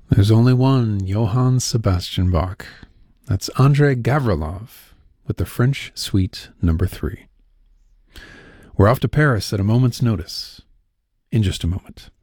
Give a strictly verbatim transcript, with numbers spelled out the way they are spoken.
There's only one Johann Sebastian Bach. That's Andrei Gavrilov with the French Suite Number Three. We're off to Paris at a moment's notice in just a moment.